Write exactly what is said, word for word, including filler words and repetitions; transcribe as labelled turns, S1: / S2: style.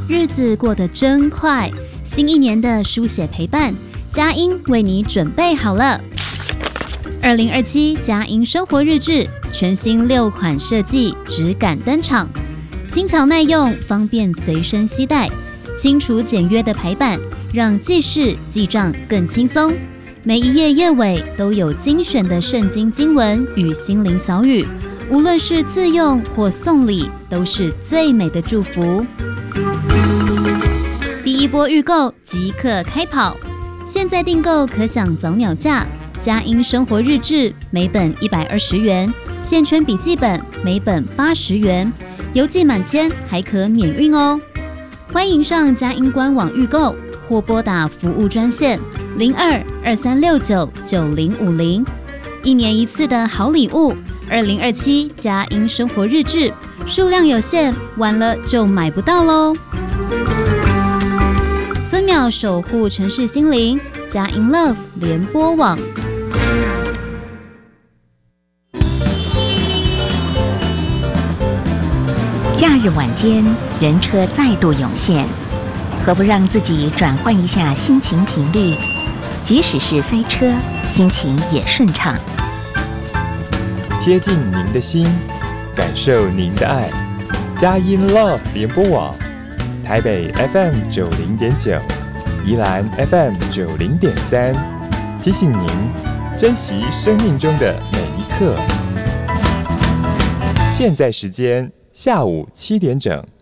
S1: 日子过得真快，新一年的书写陪伴，佳音为你准备好了。二零二七佳音生活日志全新六款设计质感登场，轻巧耐用，方便随身携带，清楚简约的排版让记事记账更轻松。每一页页尾都有精选的圣经经文与心灵小语，无论是自用或送礼，都是最美的祝福。第一波预购即刻开跑，现在订购可享早鸟价。佳音生活日志每本一百二十元，线圈笔记本每本八十元，邮寄满千还可免运哦。欢迎上佳音官网预购，或拨打服务专线零二二三六九九零五零。一年一次的好礼物，二零二七佳音生活日志，数量有限，晚了就买不到喽。分秒守护城市心灵，佳音 Love 联播网。
S2: 假日晚间，人车再度涌现，何不让自己转换一下心情频率？即使是塞车，心情也顺畅。
S3: 贴近您的心，感受您的爱。佳音 Love 联播网，台北 F M 九零点九，宜兰 F M 九零点三，提醒您珍惜生命中的每一刻。现在时间下午七点整。